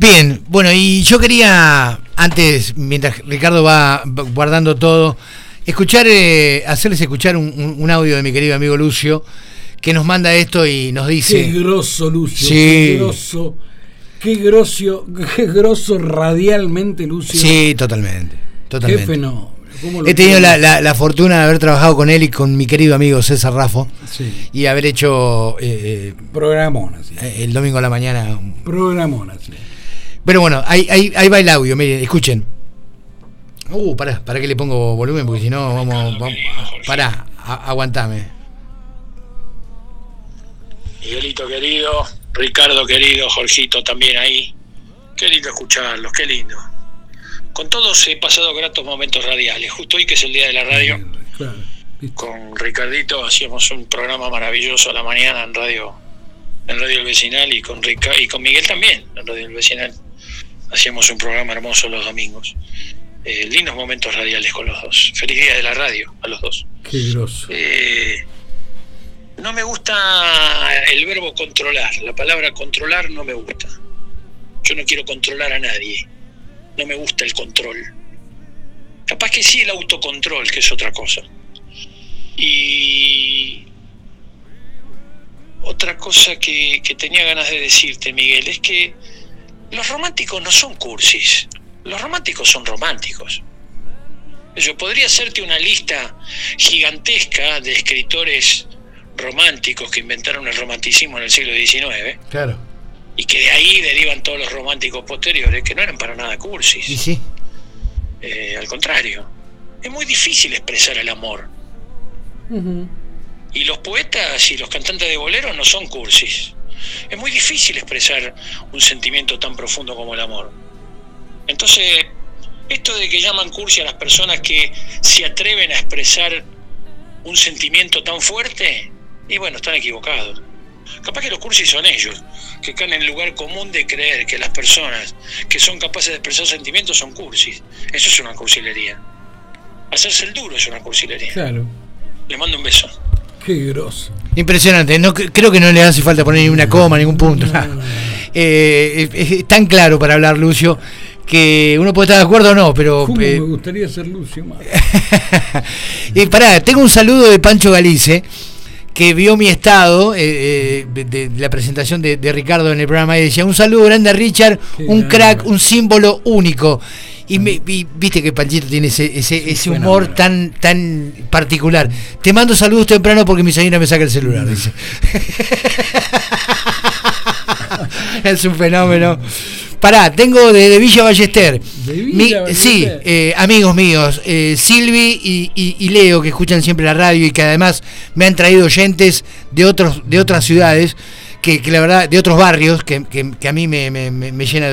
Bien, bueno, y yo quería, antes, mientras Ricardo va guardando todo, hacerles escuchar un audio de mi querido amigo Lucio, que nos manda esto y nos dice... Qué grosso, Lucio, sí. Qué grosso radialmente, Lucio. Sí, totalmente. Qué fenómeno. He tenido la fortuna de haber trabajado con él y con mi querido amigo César Raffo, sí. Y haber hecho programón así. El domingo a la mañana. Programón así. Pero bueno, ahí va el audio, miren, escuchen. Pará que le pongo volumen, porque si no vamos pará, aguantame. Miguelito querido, Ricardo querido, Jorgito también ahí. Qué lindo escucharlos, qué lindo. Con todos he pasado gratos momentos radiales. Justo hoy, que es el día de la radio, claro. Con Ricardito hacíamos un programa maravilloso a la mañana en Radio El Vecinal, y con Miguel también en Radio El Vecinal. Hacíamos un programa hermoso los domingos. Lindos momentos radiales con los dos. Feliz día de la radio a los dos. Qué groso. No me gusta el verbo controlar. La palabra controlar no me gusta. Yo no quiero controlar a nadie. No me gusta el control. Capaz que sí el autocontrol, que es otra cosa. Y otra cosa que tenía ganas de decirte, Miguel, es que los románticos no son cursis. Los románticos son románticos. Yo podría hacerte una lista gigantesca de escritores románticos que inventaron el romanticismo en el siglo XIX. Claro. Y que de ahí derivan todos los románticos posteriores, que no eran para nada cursis. ¿Y sí? Al contrario, es muy difícil expresar el amor. Uh-huh. Y los poetas y los cantantes de boleros no son cursis. Es muy difícil expresar un sentimiento tan profundo como el amor. Entonces, esto de que llaman cursi a las personas que se atreven a expresar un sentimiento tan fuerte, y bueno, están equivocados. Capaz que los cursis son ellos, que caen en el lugar común de creer que las personas que son capaces de expresar sentimientos son cursis. Eso es una cursilería. Hacerse el duro es una cursilería. Claro. Le mando un beso. Qué grosso. Impresionante. No, creo que no le hace falta poner ni una coma, ningún punto. No. Es tan claro para hablar, Lucio, que uno puede estar de acuerdo o no, pero... ¿Cómo me gustaría ser Lucio más? Tengo un saludo de Pancho Galice, que vio mi estado de la presentación de Ricardo en el programa, y decía: un saludo grande a Richard, un crack, un símbolo único. Y viste que Panchito tiene ese humor tan particular. Te mando saludos temprano porque mi señora me saca el celular, dice. Es un fenómeno. Pará, tengo de Villa Ballester. Sí, amigos míos, Silvi y Leo, que escuchan siempre la radio y que además me han traído oyentes de otras ciudades, que la verdad, de otros barrios, que a mí me llena de